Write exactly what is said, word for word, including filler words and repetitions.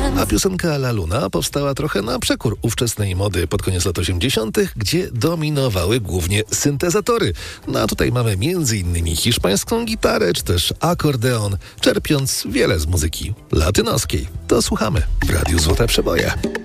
A piosenka La Luna powstała trochę na przekór ówczesnej mody pod koniec lat osiemdziesiątych, gdzie dominowały głównie syntezatory. No a tutaj mamy między innymi hiszpańską gitarę, czy też akordeon, czerpiąc wiele z muzyki latynoskiej. To słuchamy w Radiu Złote Przeboje.